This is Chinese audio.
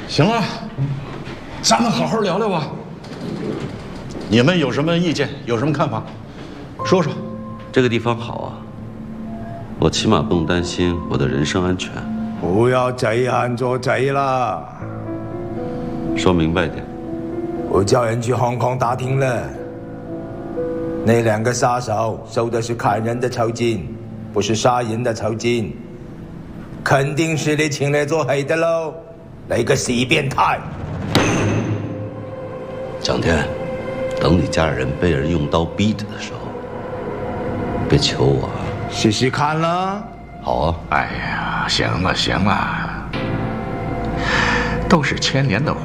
行了，咱们好好聊聊吧。你们有什么意见？有什么看法？说说。 这个地方好啊，我起码不用担心我的人身安全。 不要贼喊捉贼了。 说明白点。 我叫人去香港打听了，那2个杀手收的是砍人的酬金，不是杀人的酬金，肯定是你请来做黑的喽，那个死变态！ 蒋天，等你家人被人用刀逼着的时候，别求我啊。 试试看啦。 好啊。 哎呀，行了行了，都是牵连的